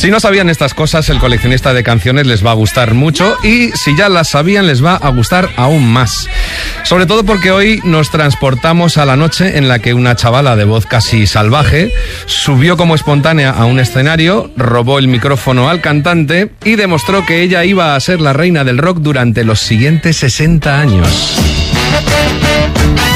Si no sabían estas cosas, el coleccionista de canciones les va a gustar mucho y si ya las sabían, les va a gustar aún más. Sobre todo porque hoy nos transportamos a la noche en la que una chavala de voz casi salvaje subió como espontánea a un escenario, robó el micrófono al cantante y demostró que ella iba a ser la reina del rock durante los siguientes 60 años.